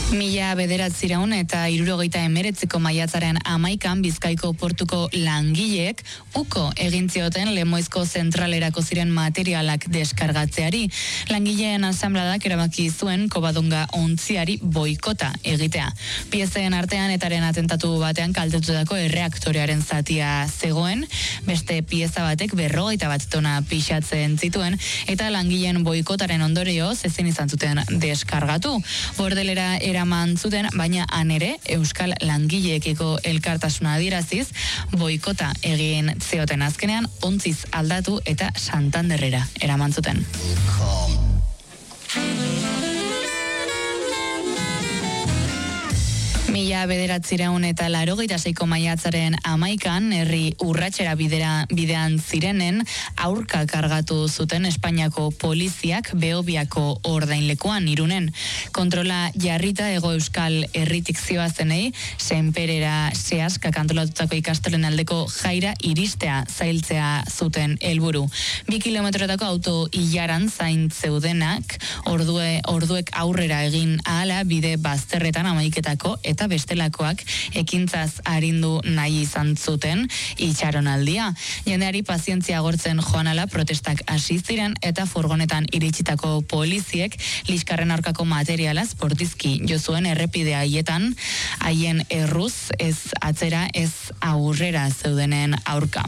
1979ko maiatzaren 11an Bizkaiko portuko langileek uko egin zioten Lemoizko zentralerako ziren materialak deskargatzeari. Langileen asanbladak erabaki zuen Covadonga ontziari boikota egitea. Piezen artean etaren atentatu batean kaltetutako erreaktorearen zatia zegoen, beste pieza batek 51 tona pixatzen zituen, eta langileen boikotaren ondorioz ezin izan zuten deskargatu. Bordelera eraman zuten, baina han ere Euskal Langileekiko elkartasuna adieraziz, boikota egin zioten azkenean, ontziz aldatu eta Santanderrera eraman zuten. 1986ko maiatzaren 11an herri urratsera bidean zirenen aurka kargatu zuten Espainiako poliziak Beobiako ordainlekuan Irunen. Kontrola jarrita Hego Euskal Herritik zihoazenei Senperera sehaskak antolatutako ikastolen aldeko jaira iristea zailtzea zuten helburu. 2 kilometrotako auto ilaran zain zeudenak orduek aurrera egin ahala bide bazterretan amaiketako eta bestelakoak ekintzaz arindu nahi izan zuten itxaronaldia. Jendeari pazientzia agortzen joan ala protestak hasi ziren eta furgonetan iritsitako poliziek liskarren aurkako materialaz bortizki jo zuen errepidea haietan, haien erruz ez atzera ez aurrera zeudenen aurka.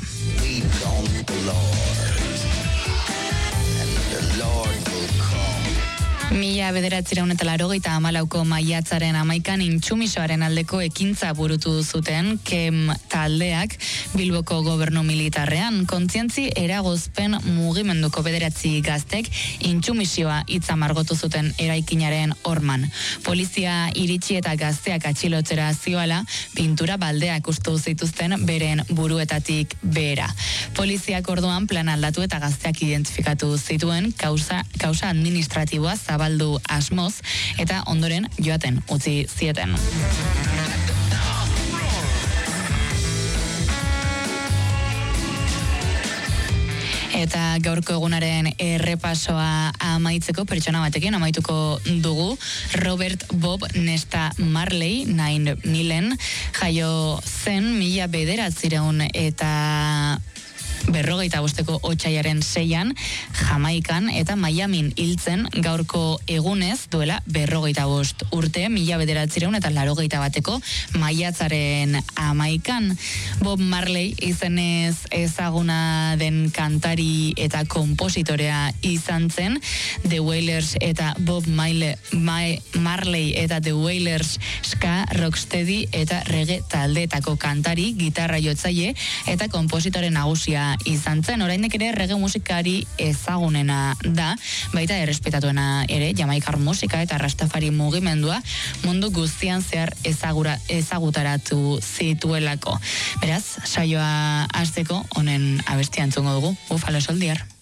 1984ko maiatzaren 11an intsumisoaren aldeko ekintza burutu zuten KEM taldeak Bilboko gobernu militarrean. Kontzientzi eragozpen mugimenduko 9 gaztek intsumisioa hitza margotu zuten eraikinaren horman. Polizia iritsi eta gazteak atxilotzera zioala, pintura baldeak ustu zituzten beren buruetatik behera. Poliziak orduan plan aldatu eta gazteak identifikatu zituen kausa administratiboa zabaldu asmoz eta ondoren joaten utzi zieten. Eta gaurko egunaren errepasoa amaitzeko pertsona batekin amaituko dugu. Robert Bob Nesta Marley, Nilen, jaio zen 1900 eta 55ko otsailaren 6an Jamaikan eta Miamin hiltzen gaurko egunez duela 55 urte 1981ko maiatzaren 11an. Bob Marley izenez ezaguna den kantari eta konpositorea izan zen. The Wailers eta Bob Marley eta The Wailers ska, rocksteady eta reggae taldeetako kantari, gitarra jotzaile eta konpositore nagusia izan zen. Oraindik ere reggae musikari ezagunena da, baita errespetatuena ere jamaikar musika eta rastafari mugimendua mundu guztian zehar ezagutaratu zituelako. Beraz, saioa hasteko honen abestia entzungo dugu. Buffalo Soldier.